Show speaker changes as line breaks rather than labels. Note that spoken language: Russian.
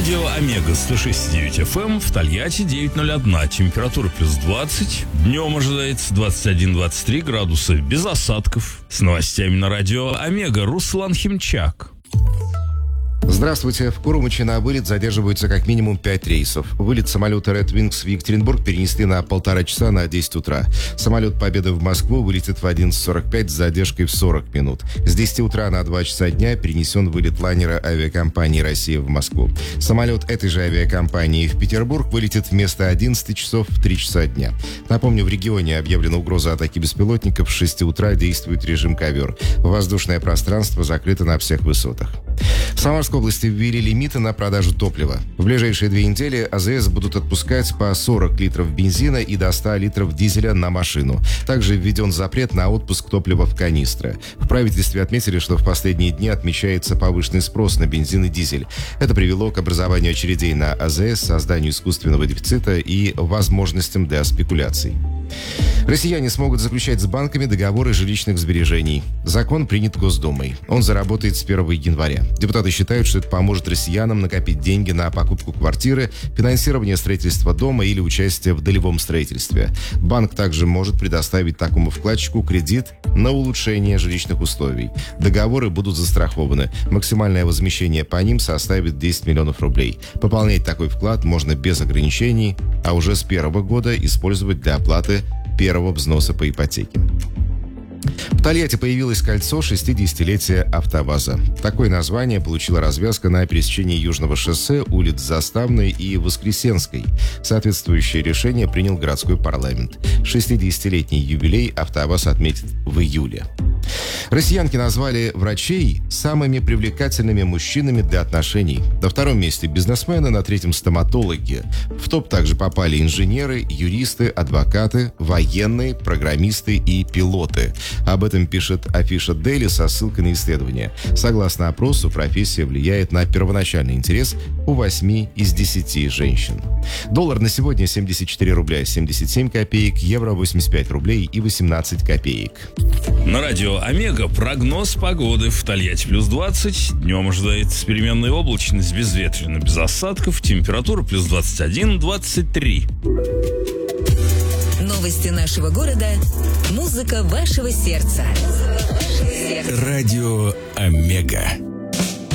Радио Омега 106.9 FM, в Тольятти 9:01, температура плюс 20, днем ожидается 21-23 градуса, без осадков. С новостями на радио Омега Руслан Химчак.
Здравствуйте. В Курумыче на вылет задерживаются как минимум 5 рейсов. Вылет самолета Red Wings в Екатеринбург перенесли на 1,5 часа на 10 утра. Самолет Победы в Москву вылетит в 11:45 с задержкой в 40 минут. С 10 утра на 2 часа дня перенесен вылет лайнера авиакомпании «Россия» в Москву. Самолет этой же авиакомпании в Петербург вылетит вместо 11 часов в 3 часа дня. Напомню, в регионе объявлена угроза атаки беспилотников. С 6 утра действует режим ковер. Воздушное пространство закрыто на всех высотах. В Самарской области ввели лимиты на продажу топлива. В ближайшие 2 недели АЗС будут отпускать по 40 литров бензина и до 100 литров дизеля на машину. Также введен запрет на отпуск топлива в канистры. В правительстве отметили, что в последние дни отмечается повышенный спрос на бензин и дизель. Это привело к образованию очередей на АЗС, созданию искусственного дефицита и возможностям для спекуляций. Россияне смогут заключать с банками договоры жилищных сбережений. Закон принят Госдумой. Он заработает с 1 января. Депутаты считают, что это поможет россиянам накопить деньги на покупку квартиры, финансирование строительства дома или участие в долевом строительстве. Банк также может предоставить такому вкладчику кредит на улучшение жилищных условий. Договоры будут застрахованы. Максимальное возмещение по ним составит 10 миллионов рублей. Пополнять такой вклад можно без ограничений, а уже с 1 года использовать для оплаты первого взноса по ипотеке. В Тольятти появилось кольцо 60-летия АвтоВАЗа. Такое название получила развязка на пересечении Южного шоссе, улиц Заставной и Воскресенской. Соответствующее решение принял городской парламент. 60-летний юбилей АвтоВАЗ отметит в июле. Россиянки назвали врачей самыми привлекательными мужчинами для отношений. На 2-м месте бизнесмены, на 3-м стоматологи. В топ также попали инженеры, юристы, адвокаты, военные, программисты и пилоты. Об этом пишет Афиша Дейли со ссылкой на исследование. Согласно опросу, профессия влияет на первоначальный интерес у 8 из 10 женщин. Доллар на сегодня 74 рубля 77 копеек, евро 85 рублей и 18 копеек.
На радио Омега прогноз погоды. В Тольятти плюс 20, днем ожидается переменная облачность, безветренно, без осадков, температура плюс 21-23.
Новости нашего города, музыка вашего сердца.
Радио Омега.